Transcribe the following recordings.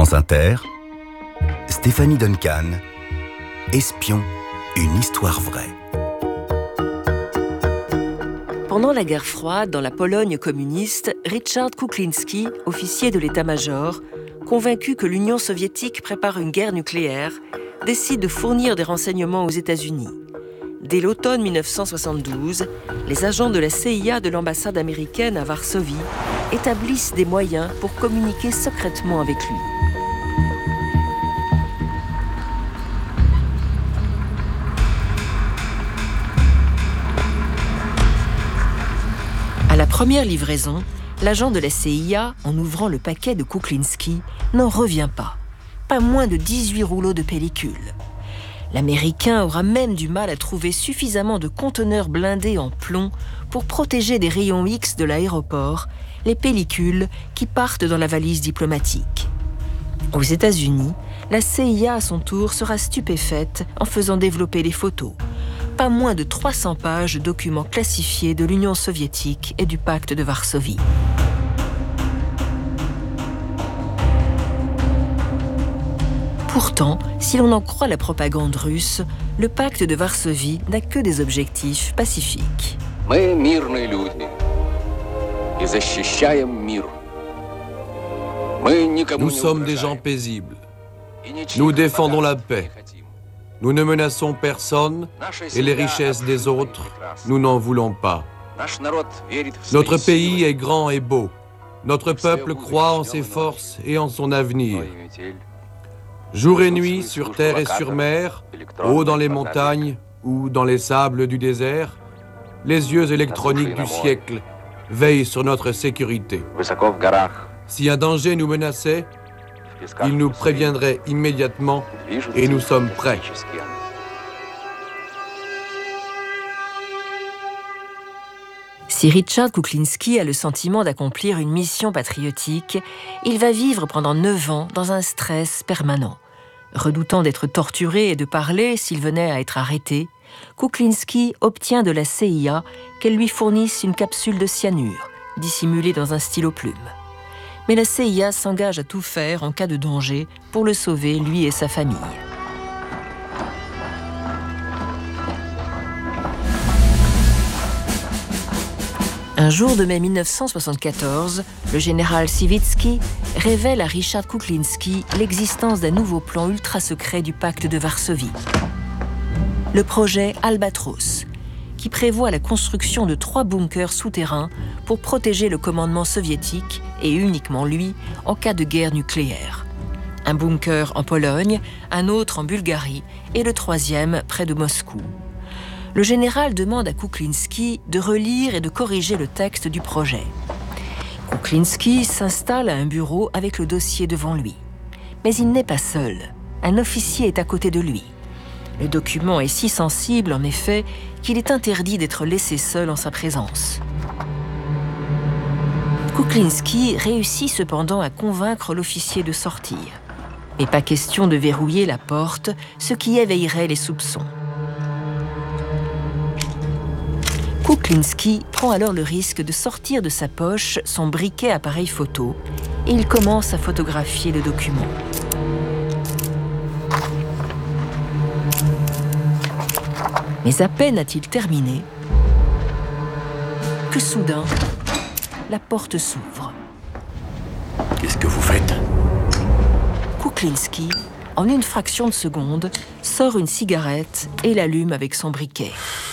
France Inter, Stéphanie Duncan, Espion, une histoire vraie. Pendant la guerre froide, dans la Pologne communiste, Richard Kuklinski, officier de l'état-major, convaincu que l'Union soviétique prépare une guerre nucléaire, décide de fournir des renseignements aux États-Unis. Dès l'automne 1972, les agents de la CIA de l'ambassade américaine à Varsovie établissent des moyens pour communiquer secrètement avec lui. À la première livraison, l'agent de la CIA, en ouvrant le paquet de Kuklinski, n'en revient pas. Pas moins de 18 rouleaux de pellicule. L'Américain aura même du mal à trouver suffisamment de conteneurs blindés en plomb pour protéger des rayons X de l'aéroport les pellicules qui partent dans la valise diplomatique. Aux États-Unis, la CIA à son tour sera stupéfaite en faisant développer les photos. Pas moins de 300 pages de documents classifiés de l'Union soviétique et du pacte de Varsovie. Pourtant, si l'on en croit la propagande russe, le pacte de Varsovie n'a que des objectifs pacifiques. Nous sommes des gens paisibles. Nous défendons la paix. Nous ne menaçons personne et les richesses des autres, nous n'en voulons pas. Notre pays est grand et beau. Notre peuple croit en ses forces et en son avenir. Jour et nuit, sur terre et sur mer, haut dans les montagnes ou dans les sables du désert, les yeux électroniques du siècle veillent sur notre sécurité. Si un danger nous menaçait, ils nous préviendraient immédiatement et nous sommes prêts. Si Richard Kuklinski a le sentiment d'accomplir une mission patriotique, il va vivre pendant 9 ans dans un stress permanent. Redoutant d'être torturé et de parler s'il venait à être arrêté, Kuklinski obtient de la CIA qu'elle lui fournisse une capsule de cyanure, dissimulée dans un stylo plume. Mais la CIA s'engage à tout faire en cas de danger pour le sauver, lui et sa famille. Un jour de mai 1974, le général Sivitsky révèle à Richard Kuklinski l'existence d'un nouveau plan ultra-secret du pacte de Varsovie. Le projet Albatros, qui prévoit la construction de 3 bunkers souterrains pour protéger le commandement soviétique, et uniquement lui, en cas de guerre nucléaire. Un bunker en Pologne, un autre en Bulgarie et le 3e près de Moscou. Le général demande à Kuklinski de relire et de corriger le texte du projet. Kuklinski s'installe à un bureau avec le dossier devant lui. Mais il n'est pas seul. Un officier est à côté de lui. Le document est si sensible, en effet, qu'il est interdit d'être laissé seul en sa présence. Kuklinski réussit cependant à convaincre l'officier de sortir. Mais pas question de verrouiller la porte, ce qui éveillerait les soupçons. Kuklinski prend alors le risque de sortir de sa poche son briquet appareil photo et il commence à photographier le document. Mais à peine a-t-il terminé que soudain, la porte s'ouvre. Qu'est-ce que vous faites ? Kuklinski, en une fraction de seconde, sort une cigarette et l'allume avec son briquet.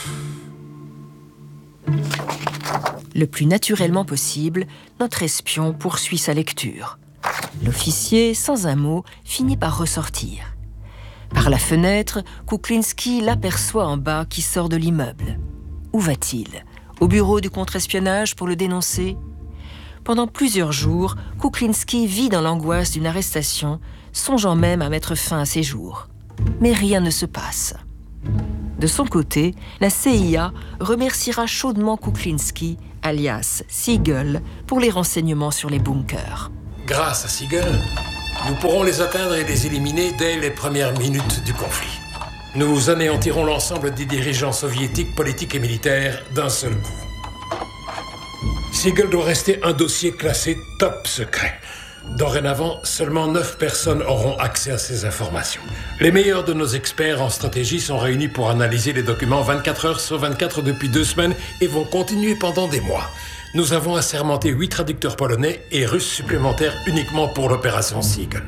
Le plus naturellement possible, notre espion poursuit sa lecture. L'officier, sans un mot, finit par ressortir. Par la fenêtre, Kuklinski l'aperçoit en bas qui sort de l'immeuble. Où va-t-il ? Au bureau du contre-espionnage pour le dénoncer ? Pendant plusieurs jours, Kuklinski vit dans l'angoisse d'une arrestation, songeant même à mettre fin à ses jours. Mais rien ne se passe. De son côté, la CIA remerciera chaudement Kuklinski, alias Siegel, pour les renseignements sur les bunkers. Grâce à Siegel, nous pourrons les atteindre et les éliminer dès les premières minutes du conflit. Nous anéantirons l'ensemble des dirigeants soviétiques, politiques et militaires d'un seul coup. Siegel doit rester un dossier classé top secret. Dorénavant, seulement 9 personnes auront accès à ces informations. Les meilleurs de nos experts en stratégie sont réunis pour analyser les documents 24 heures sur 24 depuis 2 semaines et vont continuer pendant des mois. Nous avons assermenté 8 traducteurs polonais et russes supplémentaires uniquement pour l'opération Seagull.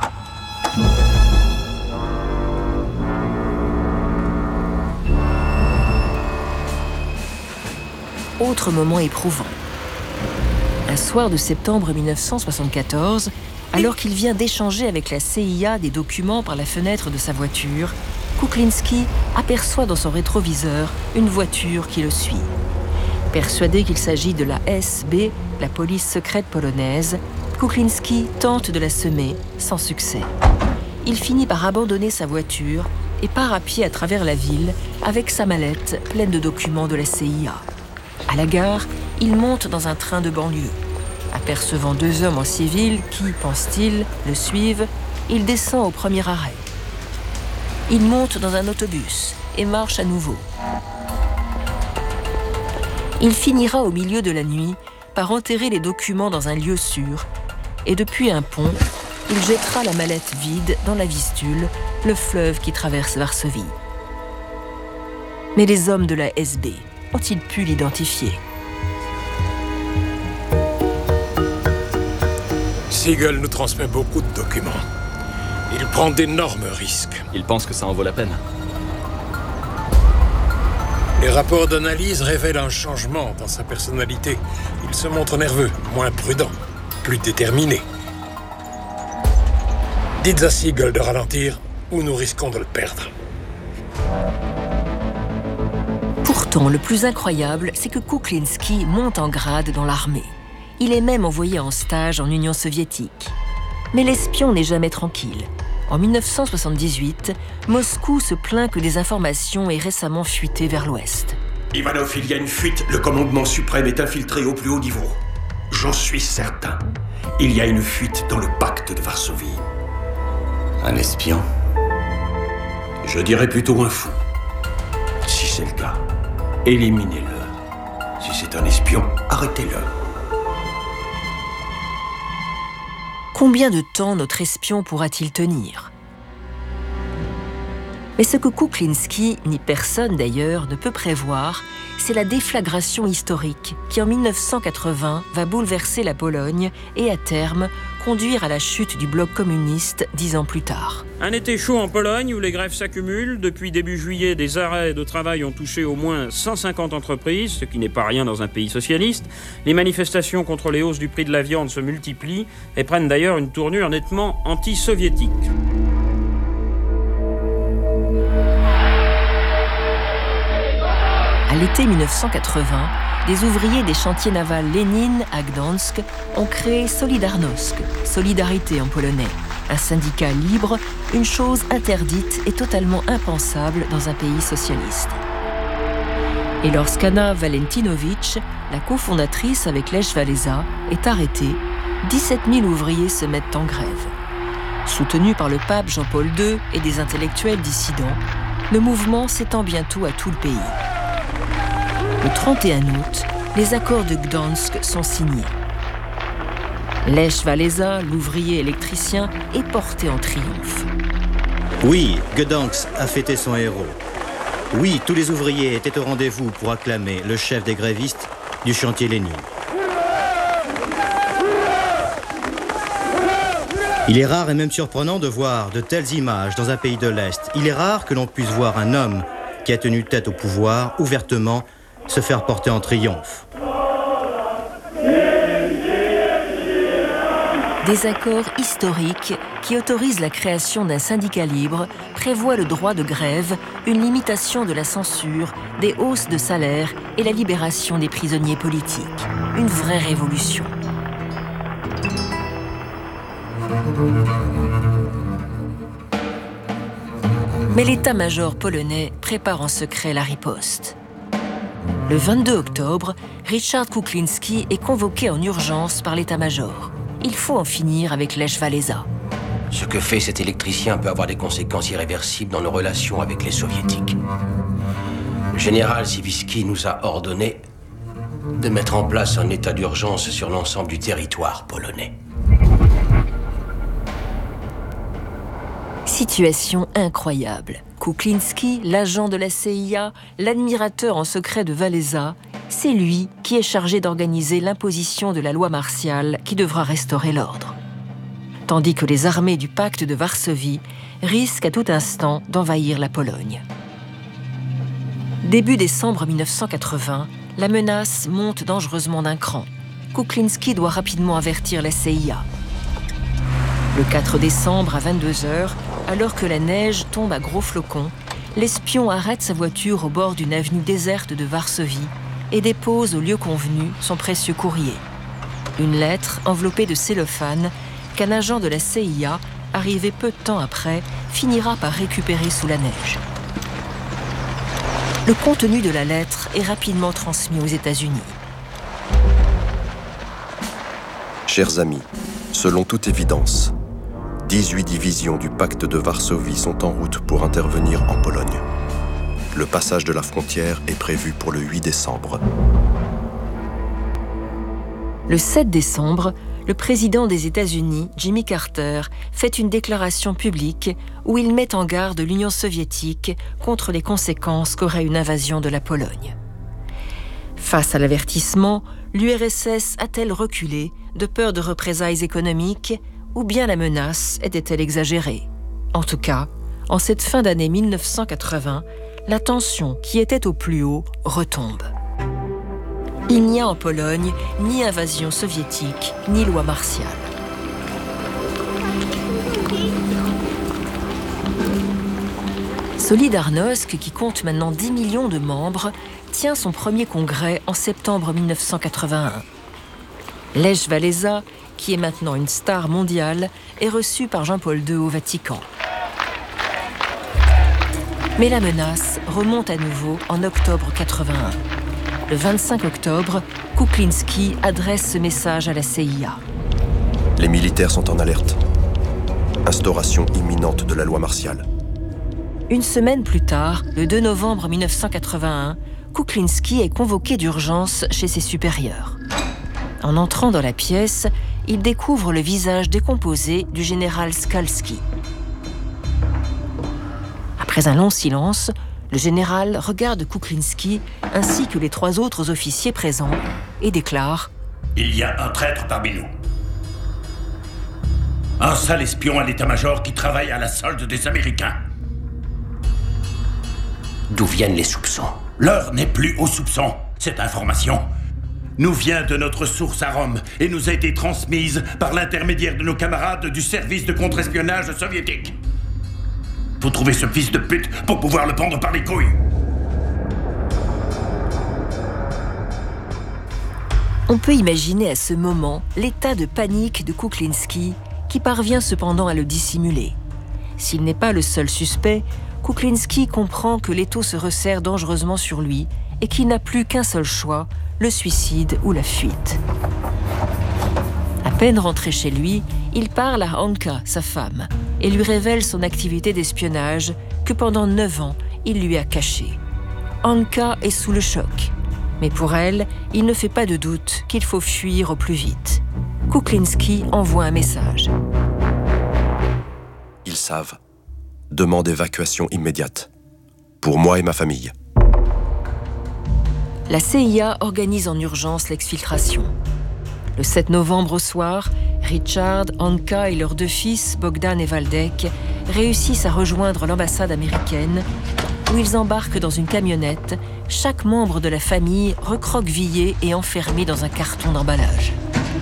Autre moment éprouvant. Un soir de septembre 1974, alors qu'il vient d'échanger avec la CIA des documents par la fenêtre de sa voiture, Kuklinski aperçoit dans son rétroviseur une voiture qui le suit. Persuadé qu'il s'agit de la SB, la police secrète polonaise, Kuklinski tente de la semer sans succès. Il finit par abandonner sa voiture et part à pied à travers la ville avec sa mallette pleine de documents de la CIA. À la gare, il monte dans un train de banlieue. Apercevant 2 hommes en civil qui, pense-t-il, le suivent, il descend au premier arrêt. Il monte dans un autobus et marche à nouveau. Il finira au milieu de la nuit par enterrer les documents dans un lieu sûr et depuis un pont, il jettera la mallette vide dans la Vistule, le fleuve qui traverse Varsovie. Mais les hommes de la SB ont-ils pu l'identifier? Seagull nous transmet beaucoup de documents. Il prend d'énormes risques. Il pense que ça en vaut la peine. Les rapports d'analyse révèlent un changement dans sa personnalité. Il se montre nerveux, moins prudent, plus déterminé. Dites à Seagull de ralentir ou nous risquons de le perdre. Pourtant, le plus incroyable, c'est que Kuklinski monte en grade dans l'armée. Il est même envoyé en stage en Union soviétique. Mais l'espion n'est jamais tranquille. En 1978, Moscou se plaint que des informations aient récemment fuité vers l'Ouest. Ivanov, il y a une fuite. Le commandement suprême est infiltré au plus haut niveau. J'en suis certain. Il y a une fuite dans le pacte de Varsovie. Un espion? Je dirais plutôt un fou. Si c'est le cas, éliminez-le. Si c'est un espion, arrêtez-le. Combien de temps notre espion pourra-t-il tenir? Mais ce que Kuklinski, ni personne d'ailleurs, ne peut prévoir, c'est la déflagration historique qui, en 1980, va bouleverser la Pologne et, à terme, conduire à la chute du bloc communiste 10 ans plus tard. Un été chaud en Pologne où les grèves s'accumulent. Depuis début juillet, des arrêts de travail ont touché au moins 150 entreprises, ce qui n'est pas rien dans un pays socialiste. Les manifestations contre les hausses du prix de la viande se multiplient et prennent d'ailleurs une tournure nettement anti-soviétique. À l'été 1980, des ouvriers des chantiers navals Lénine à Gdansk ont créé Solidarność, Solidarité en polonais, un syndicat libre, une chose interdite et totalement impensable dans un pays socialiste. Et lorsqu'Anna Valentinowicz, la cofondatrice avec Lech Walesa, est arrêtée, 17 000 ouvriers se mettent en grève. Soutenu par le pape Jean-Paul II et des intellectuels dissidents, le mouvement s'étend bientôt à tout le pays. Le 31 août, les accords de Gdansk sont signés. Lech Walesa, l'ouvrier électricien, est porté en triomphe. Oui, Gdansk a fêté son héros. Oui, tous les ouvriers étaient au rendez-vous pour acclamer le chef des grévistes du chantier Lénine. Il est rare et même surprenant de voir de telles images dans un pays de l'Est. Il est rare que l'on puisse voir un homme qui a tenu tête au pouvoir ouvertement se faire porter en triomphe. Des accords historiques qui autorisent la création d'un syndicat libre prévoient le droit de grève, une limitation de la censure, des hausses de salaire et la libération des prisonniers politiques. Une vraie révolution. Mais l'état-major polonais prépare en secret la riposte. Le 22 octobre, Richard Kuklinski est convoqué en urgence par l'état-major. Il faut en finir avec Lech Walesa. Ce que fait cet électricien peut avoir des conséquences irréversibles dans nos relations avec les soviétiques. Le général Sivitsky nous a ordonné de mettre en place un état d'urgence sur l'ensemble du territoire polonais. Situation incroyable. Kuklinski, l'agent de la CIA, l'admirateur en secret de Walesa, c'est lui qui est chargé d'organiser l'imposition de la loi martiale qui devra restaurer l'ordre. Tandis que les armées du pacte de Varsovie risquent à tout instant d'envahir la Pologne. Début décembre 1980, la menace monte dangereusement d'un cran. Kuklinski doit rapidement avertir la CIA. Le 4 décembre à 22h, alors que la neige tombe à gros flocons, l'espion arrête sa voiture au bord d'une avenue déserte de Varsovie et dépose au lieu convenu son précieux courrier. Une lettre enveloppée de cellophane qu'un agent de la CIA, arrivé peu de temps après, finira par récupérer sous la neige. Le contenu de la lettre est rapidement transmis aux États-Unis. Chers amis, selon toute évidence, 18 divisions du pacte de Varsovie sont en route pour intervenir en Pologne. Le passage de la frontière est prévu pour le 8 décembre. Le 7 décembre, le président des États-Unis, Jimmy Carter, fait une déclaration publique où il met en garde l'Union soviétique contre les conséquences qu'aurait une invasion de la Pologne. Face à l'avertissement, l'URSS a-t-elle reculé de peur de représailles économiques ou bien la menace était-elle exagérée? En tout cas, en cette fin d'année 1980, la tension qui était au plus haut retombe. Il n'y a en Pologne ni invasion soviétique, ni loi martiale. Solidarnosc, qui compte maintenant 10 millions de membres, tient son premier congrès en septembre 1981. Lech Walesa, qui est maintenant une star mondiale, est reçu par Jean-Paul II au Vatican. Mais la menace remonte à nouveau en octobre 81. Le 25 octobre, Kuklinski adresse ce message à la CIA. Les militaires sont en alerte. Instauration imminente de la loi martiale. Une semaine plus tard, le 2 novembre 1981, Kuklinski est convoqué d'urgence chez ses supérieurs. En entrant dans la pièce, il découvre le visage décomposé du général Skalski. Après un long silence, le général regarde Kuklinski ainsi que les 3 autres officiers présents et déclare « Il y a un traître parmi nous. Un sale espion à l'état-major qui travaille à la solde des Américains. » D'où viennent les soupçons? L'heure n'est plus aux soupçons. Cette information nous vient de notre source à Rome et nous a été transmise par l'intermédiaire de nos camarades du service de contre-espionnage soviétique. Faut trouver ce fils de pute pour pouvoir le prendre par les couilles. On peut imaginer à ce moment l'état de panique de Kuklinski, qui parvient cependant à le dissimuler. S'il n'est pas le seul suspect, Kuklinski comprend que l'étau se resserre dangereusement sur lui et qu'il n'a plus qu'un seul choix, le suicide ou la fuite. À peine rentré chez lui, il parle à Anka, sa femme, et lui révèle son activité d'espionnage que pendant 9 ans, il lui a cachée. Anka est sous le choc, mais pour elle, il ne fait pas de doute qu'il faut fuir au plus vite. Kuklinski envoie un message. Ils savent. Demande évacuation immédiate. Pour moi et ma famille. La CIA organise en urgence l'exfiltration. Le 7 novembre au soir, Richard, Anka et leurs 2 fils, Bogdan et Waldek, réussissent à rejoindre l'ambassade américaine où ils embarquent dans une camionnette, chaque membre de la famille recroquevillé et enfermé dans un carton d'emballage.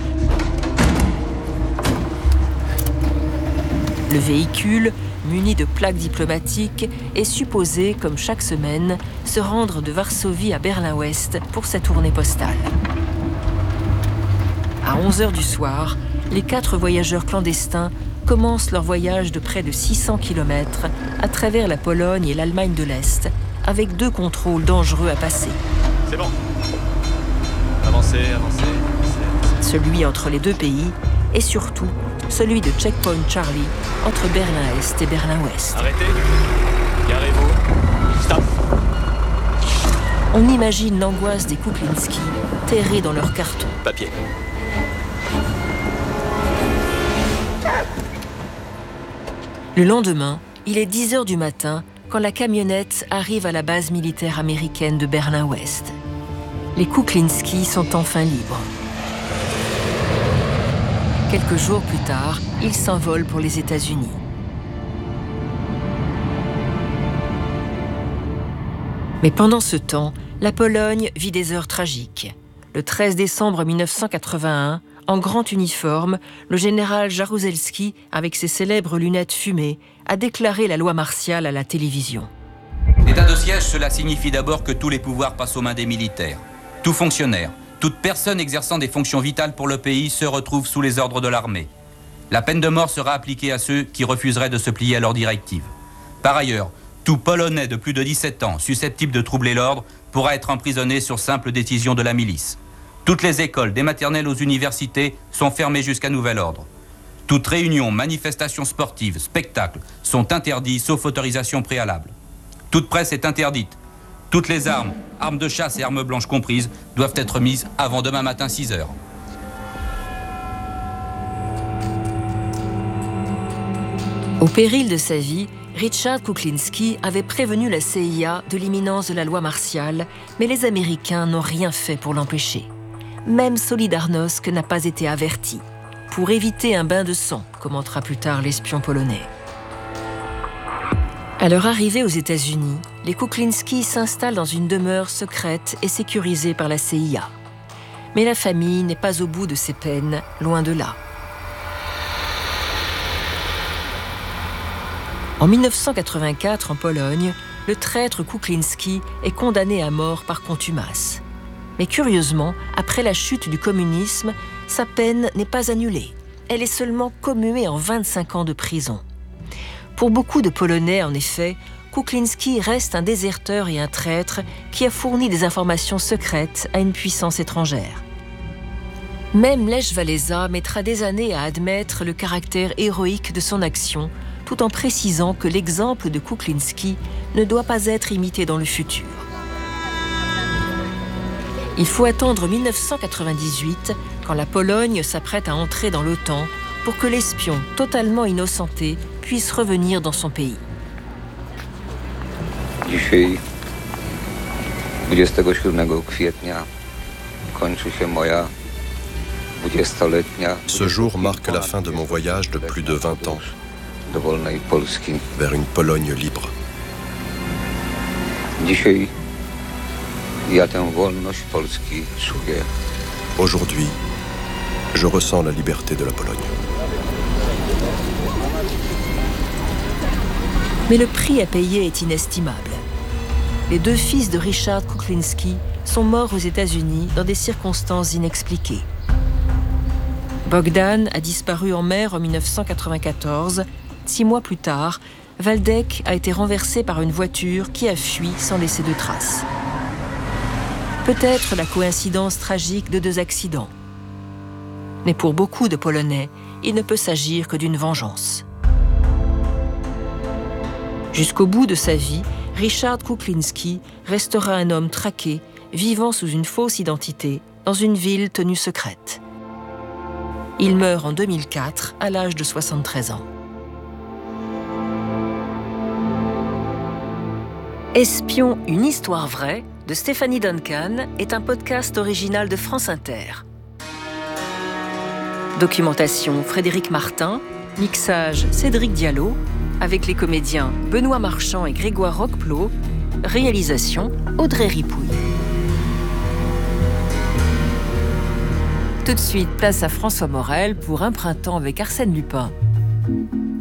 Le véhicule, muni de plaques diplomatiques, est supposé, comme chaque semaine, se rendre de Varsovie à Berlin-Ouest pour sa tournée postale. À 11h du soir, les 4 voyageurs clandestins commencent leur voyage de près de 600 km à travers la Pologne et l'Allemagne de l'Est, avec 2 contrôles dangereux à passer. C'est bon. Avancez, avancez, avancez. Celui entre les 2 pays et surtout celui de Checkpoint Charlie entre Berlin-Est et Berlin-Ouest. Arrêtez. Garez-vous. Stop. On imagine l'angoisse des Kuklinski terrés dans leur carton. Papier. Le lendemain, il est 10 h du matin quand la camionnette arrive à la base militaire américaine de Berlin-Ouest. Les Kuklinski sont enfin libres. Quelques jours plus tard, ils s'envolent pour les États-Unis. Mais pendant ce temps, la Pologne vit des heures tragiques. Le 13 décembre 1981, en grand uniforme, le général Jaruzelski, avec ses célèbres lunettes fumées, a déclaré la loi martiale à la télévision. L'état de siège, cela signifie d'abord que tous les pouvoirs passent aux mains des militaires. Tout fonctionnaire, toute personne exerçant des fonctions vitales pour le pays se retrouve sous les ordres de l'armée. La peine de mort sera appliquée à ceux qui refuseraient de se plier à leurs directives. Par ailleurs, tout Polonais de plus de 17 ans susceptible de troubler l'ordre pourra être emprisonné sur simple décision de la milice. Toutes les écoles, des maternelles aux universités, sont fermées jusqu'à nouvel ordre. Toutes réunions, manifestations sportives, spectacles sont interdits sauf autorisation préalable. Toute presse est interdite. Toutes les armes, armes de chasse et armes blanches comprises, doivent être mises avant demain matin 6 h. Au péril de sa vie, Richard Kuklinski avait prévenu la CIA de l'imminence de la loi martiale, mais les Américains n'ont rien fait pour l'empêcher. Même Solidarnosc n'a pas été averti, pour éviter un bain de sang, commentera plus tard l'espion polonais. À leur arrivée aux États-Unis, les Kuklinski s'installent dans une demeure secrète et sécurisée par la CIA. Mais la famille n'est pas au bout de ses peines, loin de là. En 1984, en Pologne, le traître Kuklinski est condamné à mort par contumace. Mais curieusement, après la chute du communisme, sa peine n'est pas annulée. Elle est seulement commuée en 25 ans de prison. Pour beaucoup de Polonais, en effet, Kuklinski reste un déserteur et un traître qui a fourni des informations secrètes à une puissance étrangère. Même Lech Walesa mettra des années à admettre le caractère héroïque de son action, tout en précisant que l'exemple de Kuklinski ne doit pas être imité dans le futur. Il faut attendre 1998, quand la Pologne s'apprête à entrer dans l'OTAN, pour que l'espion totalement innocenté puisse revenir dans son pays. Dzisiaj, 27 kwietnia, kończy się moja 20-letnia... Ce jour marque la fin de mon voyage de plus de 20 ans vers une Pologne libre. Dzisiaj ja tę wolność Polski czuję. Aujourd'hui, je ressens la liberté de la Pologne. Mais le prix à payer est inestimable. Les deux fils de Richard Kuklinski sont morts aux États-Unis dans des circonstances inexpliquées. Bogdan a disparu en mer en 1994. 6 mois plus tard, Waldek a été renversé par une voiture qui a fui sans laisser de traces. Peut-être la coïncidence tragique de 2 accidents. Mais pour beaucoup de Polonais, il ne peut s'agir que d'une vengeance. Jusqu'au bout de sa vie, Richard Kuklinski restera un homme traqué, vivant sous une fausse identité, dans une ville tenue secrète. Il meurt en 2004, à l'âge de 73 ans. Espion, une histoire vraie de Stéphanie Duncan est un podcast original de France Inter. Documentation Frédéric Martin, mixage Cédric Diallo, avec les comédiens Benoît Marchand et Grégoire Roqueplot, réalisation Audrey Ripouille. Tout de suite, place à François Morel pour Un printemps avec Arsène Lupin.